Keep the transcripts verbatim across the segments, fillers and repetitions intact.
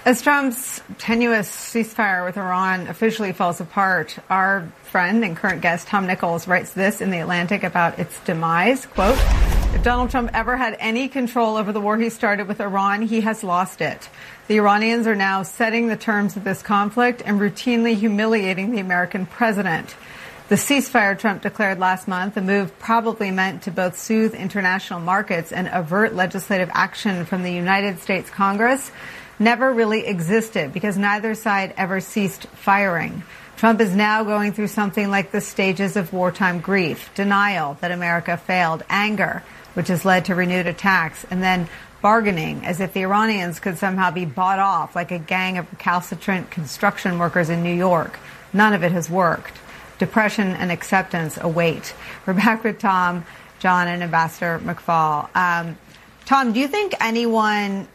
As Trump's tenuous ceasefire with Iran officially falls apart, our friend and current guest Tom Nichols writes this in The Atlantic about its demise, quote, "If Donald Trump ever had any control over the war he started with Iran, he has lost it. The Iranians are now setting the terms of this conflict and routinely humiliating the American president. The ceasefire Trump declared last month, a move probably meant to both soothe international markets and avert legislative action from the United States Congress, never really existed because neither side ever ceased firing. Trump is now going through something like the stages of wartime grief, denial that America failed, anger, which has led to renewed attacks, and then bargaining as if the Iranians could somehow be bought off like a gang of recalcitrant construction workers in New York. None of it has worked. Depression and acceptance await." We're back with Tom, John, and Ambassador McFaul. Um, Tom, do you think anyone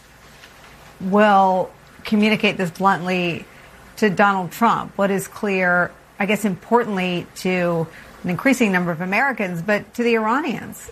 will communicate this bluntly to Donald Trump? What is clear, I guess, importantly to an increasing number of Americans, but to the Iranians?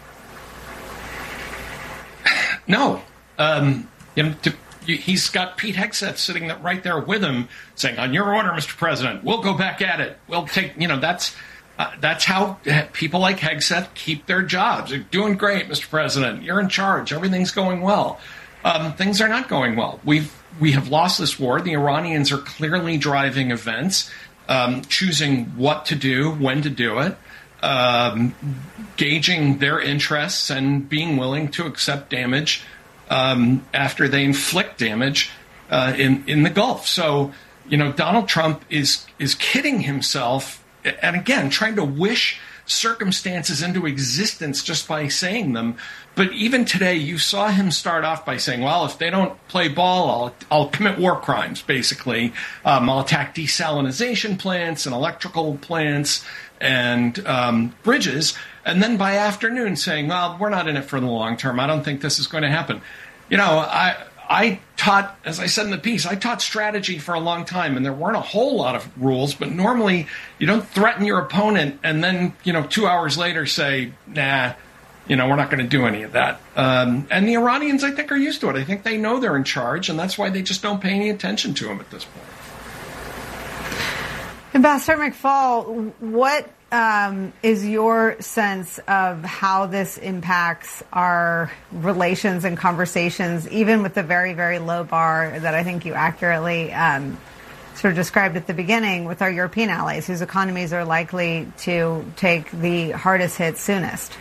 No. Um, you know, to, he's got Pete Hegseth sitting right there with him saying, on your order, Mister President, we'll go back at it. We'll take, you know, that's uh, that's how people like Hegseth keep their jobs. They're doing great, Mister President. You're in charge. Everything's going well. Um, things are not going well. We've we have lost this war. The Iranians are clearly driving events, um, choosing what to do, when to do it, um, gauging their interests, and being willing to accept damage um, after they inflict damage uh, in in the Gulf. So, you know, Donald Trump is is kidding himself, and again, trying to wish circumstances into existence just by saying them. But even today, you saw him start off by saying, well, if they don't play ball, I'll, I'll commit war crimes, basically. Um, I'll attack desalinization plants and electrical plants and um, bridges. And then by afternoon saying, well, we're not in it for the long term. I don't think this is going to happen. You know, I I taught, as I said in the piece, I taught strategy for a long time, and there weren't a whole lot of rules. But normally you don't threaten your opponent and then, you know, two hours later say, nah, you know, we're not going to do any of that. Um, and the Iranians, I think, are used to it. I think they know they're in charge, and that's why they just don't pay any attention to him at this point. Ambassador McFaul, what um, is your sense of how this impacts our relations and conversations, even with the very, very low bar that I think you accurately um, sort of described at the beginning with our European allies, whose economies are likely to take the hardest hit soonest?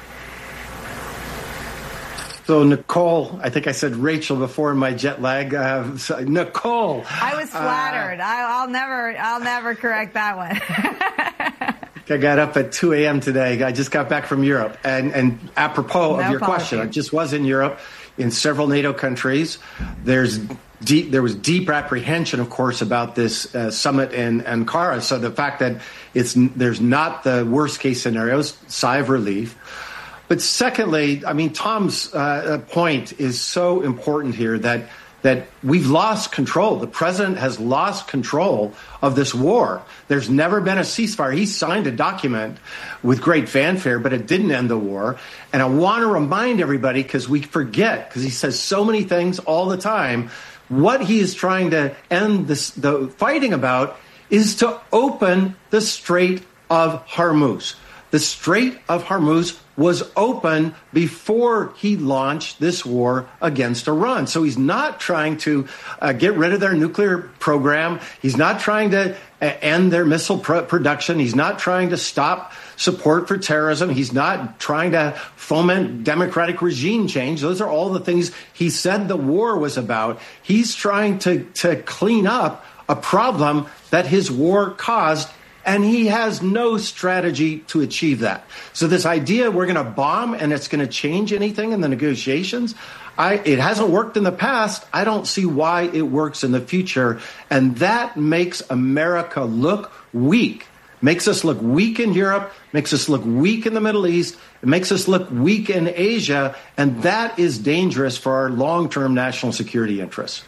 So, Nicole, I think I said Rachel before in my jet lag. Uh, so, Nicole. I was flattered. Uh, I, I'll never, I'll never correct that one. I got up at two a.m. today. I just got back from Europe. And, and apropos no of your apology. question, I just was in Europe in several NATO countries. There's deep, there was deep apprehension, of course, about this uh, summit in Ankara. So the fact that it's there's not the worst case scenarios, sigh of relief. But secondly, I mean, Tom's uh, point is so important here that that we've lost control. The president has lost control of this war. There's never been a ceasefire. He signed a document with great fanfare, but it didn't end the war. And I want to remind everybody, because we forget, because he says so many things all the time, what he is trying to end this, the fighting about is to open the Strait of Hormuz. The Strait of Hormuz was open before he launched this war against Iran. So he's not trying to uh, get rid of their nuclear program. He's not trying to uh, end their missile pr- production. He's not trying to stop support for terrorism. He's not trying to foment democratic regime change. Those are all the things he said the war was about. He's trying to, to clean up a problem that his war caused, and he has no strategy to achieve that. So this idea we're going to bomb and it's going to change anything in the negotiations, I, it hasn't worked in the past. I don't see why it works in the future. And that makes America look weak, makes us look weak in Europe, makes us look weak in the Middle East, it makes us look weak in Asia. And that is dangerous for our long-term national security interests.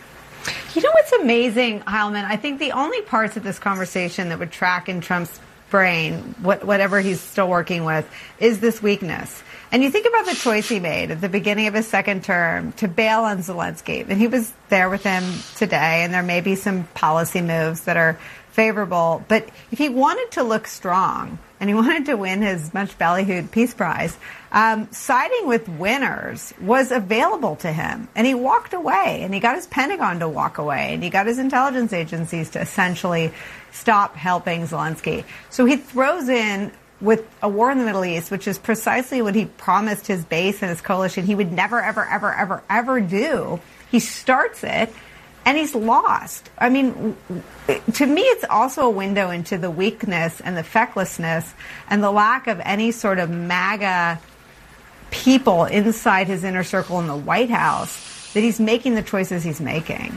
You know what's amazing, Heilman? I think the only parts of this conversation that would track in Trump's brain, what, whatever he's still working with, is this weakness. And you think about the choice he made at the beginning of his second term to bail on Zelensky. And he was there with him today, and there may be some policy moves that are favorable. But if he wanted to look strong and he wanted to win his much ballyhooed Peace Prize, um, siding with winners was available to him. And he walked away, and he got his Pentagon to walk away, and he got his intelligence agencies to essentially stop helping Zelensky. So he throws in with a war in the Middle East, which is precisely what he promised his base and his coalition he would never, ever, ever, ever, ever do. He starts it, and he's lost. I mean, to me, it's also a window into the weakness and the fecklessness and the lack of any sort of MAGA people inside his inner circle in the White House that he's making the choices he's making.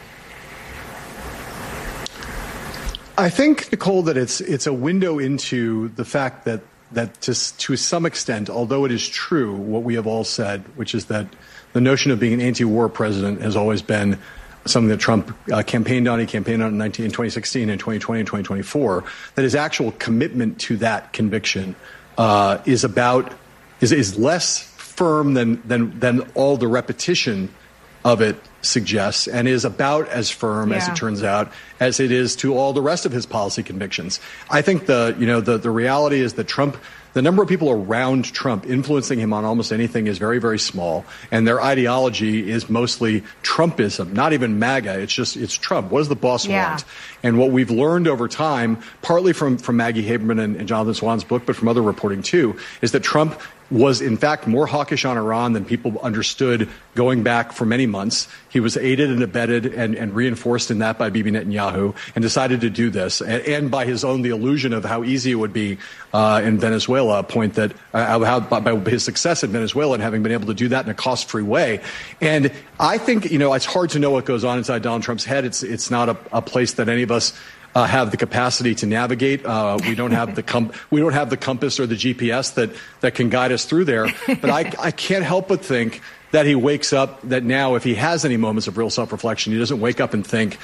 I think, Nicole, that it's it's a window into the fact that that to, to some extent, although it is true what we have all said, which is that the notion of being an anti-war president has always been something that Trump uh, campaigned on. He campaigned on in, nineteen, in twenty sixteen and twenty twenty and twenty twenty-four, that his actual commitment to that conviction uh, is about is, is less firm than, than, than all the repetition of it suggests, and is about as firm, yeah. as it turns out, as it is to all the rest of his policy convictions. I think the you know the, the reality is that Trump, the number of people around Trump influencing him on almost anything is very, very small, and their ideology is mostly Trumpism, not even MAGA. It's just it's Trump. What does the boss yeah. want? And what we've learned over time, partly from from Maggie Haberman and, and Jonathan Swan's book, but from other reporting too, is that Trump was in fact more hawkish on Iran than people understood going back for many months. He was aided and abetted and, and reinforced in that by Bibi Netanyahu, and decided to do this, and, and by his own the illusion of how easy it would be uh, in Venezuela, a point that uh, how by, by his success in Venezuela and having been able to do that in a cost-free way. And I think, you know, it's hard to know what goes on inside Donald Trump's head. It's it's not a, a place that any of us Uh, have the capacity to navigate. Uh, we don't have the com- we don't have the compass or the G P S that that can guide us through there. But I, I can't help but think that he wakes up that now, if he has any moments of real self-reflection, he doesn't wake up and think,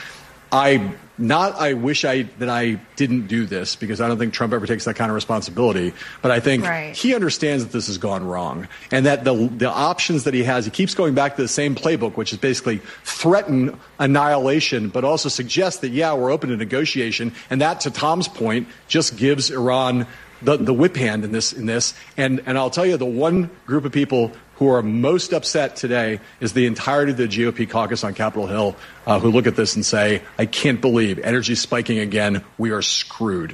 I not I wish I that I didn't do this, because I don't think Trump ever takes that kind of responsibility. But I think right. he understands that this has gone wrong, and that the the options that he has, he keeps going back to the same playbook, which is basically threaten annihilation, but also suggest that, yeah, we're open to negotiation. And that, to Tom's point, just gives Iran the, the whip hand in this in this. And and I'll tell you, the one group of people who are most upset today is the entirety of the G O P caucus on Capitol Hill, uh, who look at this and say, I can't believe energy spiking again. We are screwed.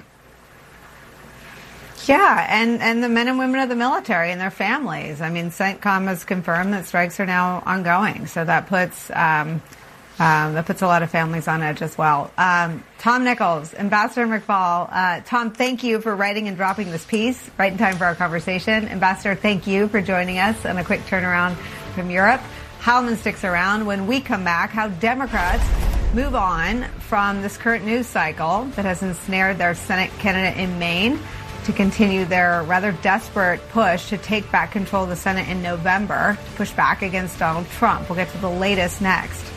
Yeah, and, and the men and women of the military and their families. I mean, CENTCOM has confirmed that strikes are now ongoing. So that puts um, um, that puts a lot of families on edge as well. Um, Tom Nichols, Ambassador McFaul. Uh, Tom, thank you for writing and dropping this piece right in time for our conversation. Ambassador, thank you for joining us on a quick turnaround from Europe. Howman sticks around. When we come back, how Democrats move on from this current news cycle that has ensnared their Senate candidate in Maine to continue their rather desperate push to take back control of the Senate in November, to push back against Donald Trump. We'll get to the latest next.